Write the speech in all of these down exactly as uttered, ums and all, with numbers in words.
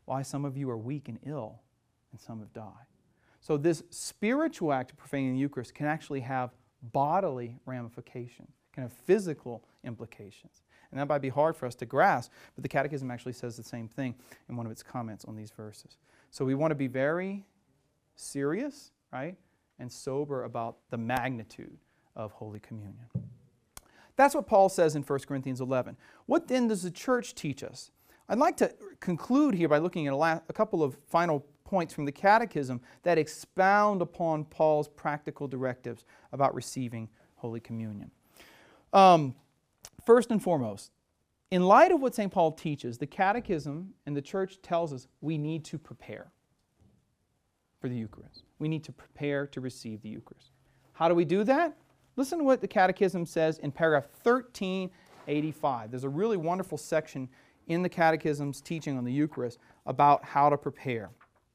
why some of you are weak and ill, and some have died. So this spiritual act of profaning the Eucharist can actually have bodily ramifications, can have physical implications. And that might be hard for us to grasp, but the Catechism actually says the same thing in one of its comments on these verses. So we want to be very serious, right, and sober about the magnitude of Holy Communion. That's what Paul says in First Corinthians eleven. What then does the church teach us? I'd like to conclude here by looking at a, last, a couple of final points from the Catechism that expound upon Paul's practical directives about receiving Holy Communion. Um, first and foremost, in light of what Saint Paul teaches, the Catechism and the Church tells us we need to prepare for the Eucharist. We need to prepare to receive the Eucharist. How do we do that? Listen to what the Catechism says in paragraph thirteen eighty-five. There's a really wonderful section in the Catechism's teaching on the Eucharist about how to prepare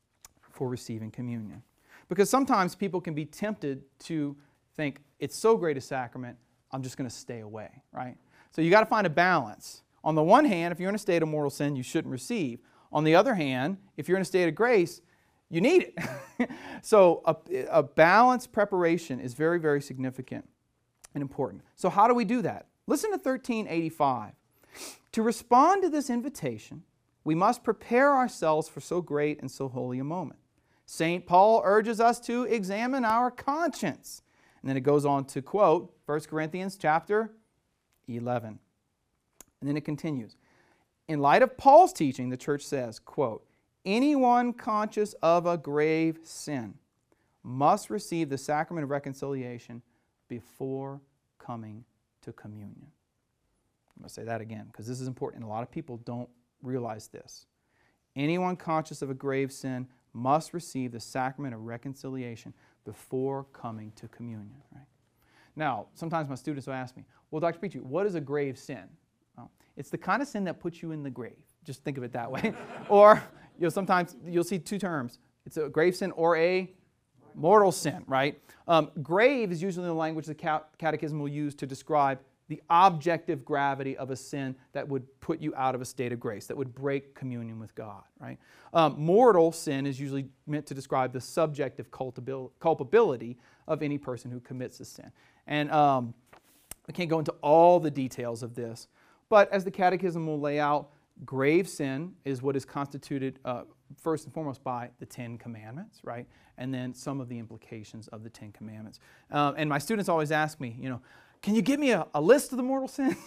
for receiving communion. Because sometimes people can be tempted to think, it's so great a sacrament, I'm just going to stay away, right? So you got to find a balance. On the one hand, if you're in a state of mortal sin, you shouldn't receive. On the other hand, if you're in a state of grace, you need it. So a, a balanced preparation is very, very significant and important. So how do we do that? Listen to thirteen eighty-five. To respond to this invitation, we must prepare ourselves for so great and so holy a moment. Saint Paul urges us to examine our conscience. And then it goes on to quote First Corinthians chapter eleven. And then it continues. In light of Paul's teaching, the church says, quote, anyone conscious of a grave sin must receive the sacrament of reconciliation before coming to communion. I'm going to say that again because this is important and a lot of people don't realize this. Anyone conscious of a grave sin must receive the sacrament of reconciliation before coming to communion. Right? Now, sometimes my students will ask me, well, Doctor Petrie, what is a grave sin? Well, it's the kind of sin that puts you in the grave. Just think of it that way. Or you'll sometimes you'll see two terms. It's a grave sin or a mortal sin, right? Um, grave is usually the language the Catechism will use to describe the objective gravity of a sin that would put you out of a state of grace, that would break communion with God, right? Um, mortal sin is usually meant to describe the subjective culpability of any person who commits a sin. And um, I can't go into all the details of this, but as the Catechism will lay out, grave sin is what is constituted uh, first and foremost by the Ten Commandments, right? And then some of the implications of the Ten Commandments. Um, and my students always ask me, you know, can you give me a, a list of the mortal sins?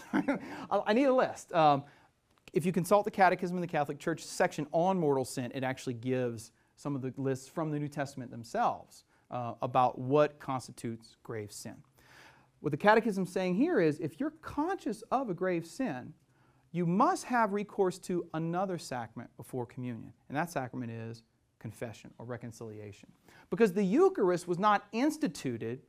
I need a list. Um, if you consult the Catechism in the Catholic Church section on mortal sin, it actually gives some of the lists from the New Testament themselves uh, about what constitutes grave sin. What the Catechism is saying here is if you're conscious of a grave sin, you must have recourse to another sacrament before communion. And that sacrament is confession or reconciliation. Because the Eucharist was not instituted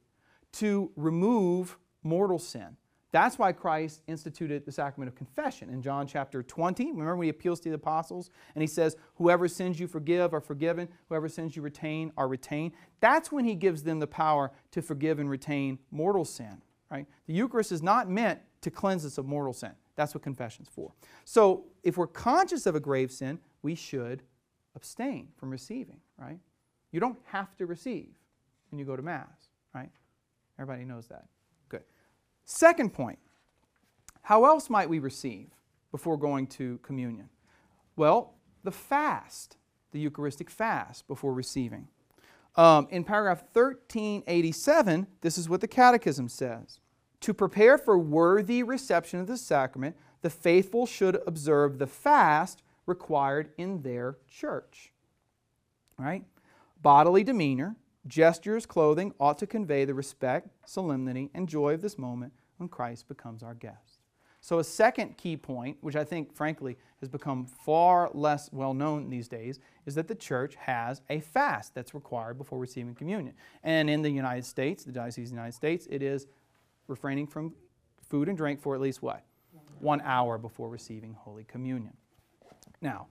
to remove mortal sin. That's why Christ instituted the sacrament of confession in John chapter twenty. Remember when he appeals to the apostles and he says, whoever sins you forgive are forgiven, whoever sins you retain are retained. That's when he gives them the power to forgive and retain mortal sin. Right? The Eucharist is not meant to cleanse us of mortal sin. That's what confession's for. So if we're conscious of a grave sin, we should abstain from receiving. Right? You don't have to receive when you go to Mass. Right? Everybody knows that. Good. Second point, how else might we receive before going to communion? Well, the fast, the Eucharistic fast before receiving. Um, in paragraph thirteen eighty-seven, this is what the Catechism says. To prepare for worthy reception of the sacrament, the faithful should observe the fast required in their church. Right? Bodily demeanor, gestures, clothing ought to convey the respect, solemnity, and joy of this moment when Christ becomes our guest. So a second key point, which I think, frankly, has become far less well known these days, is that the Church has a fast that's required before receiving communion. And in the United States, the Diocese of the United States, it is refraining from food and drink for at least what? One hour before receiving Holy Communion. Now,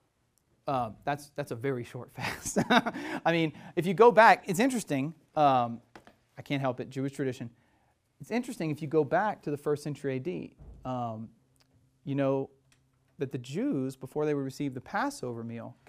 Uh, that's, that's a very short fast. I mean, if you go back, it's interesting. Um, I can't help it, Jewish tradition. It's interesting if you go back to the first century A D. Um, you know, that the Jews, before they would receive the Passover meal,